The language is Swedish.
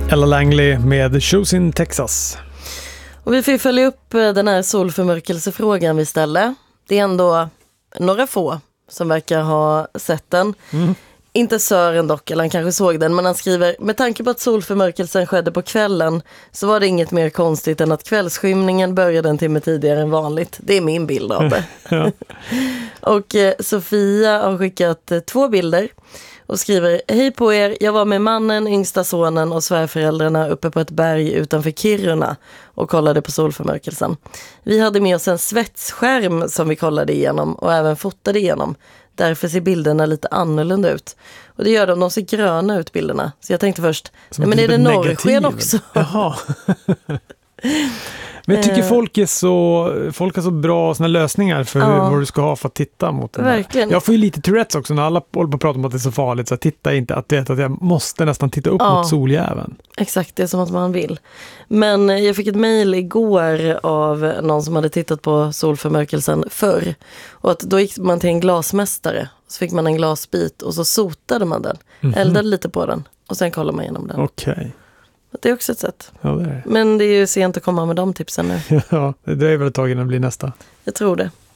Ella Langley med Shows in Texas. Och vi får följa upp den här solförmörkelsefrågan vi ställer. Det är ändå några få som verkar ha sett den. Inte Sören dock, eller han kanske såg den, men han skriver: med tanke på att solförmörkelsen skedde på kvällen så var det inget mer konstigt än att kvällsskymningen började en timme tidigare än vanligt. Det är min bild av det. Ja. Och Sofia har skickat 2 bilder och skriver: hej på er, jag var med mannen, yngsta sonen och svärföräldrarna uppe på ett berg utanför Kiruna och kollade på solförmörkelsen. Vi hade med oss en svetsskärm som vi kollade igenom och även fotade igenom. Därför ser bilderna lite annorlunda ut. Och det gör de ser gröna ut bilderna. Så jag tänkte först, nej, men är det norrsken också? Jaha. Men jag tycker folk har så bra såna lösningar för vad du ska ha för att titta mot den. Verkligen. Jag får ju lite Tourettes också när alla håller på att prata om att det är så farligt. Så jag tittar inte, att vet att jag måste nästan titta upp mot soljäveln. Exakt, det är som att man vill. Men jag fick ett mejl igår av någon som hade tittat på solförmörkelsen förr. Och att då gick man till en glasmästare. Så fick man en glasbit och så sotade man den. Eldade lite på den och sen kollade man igenom den. Okej. Det är också ett sätt. Ja, det är det. Men det är ju sent att komma med de tipsen nu. Ja, det dröjer väl ett tag innan det blir nästa. Jag tror det.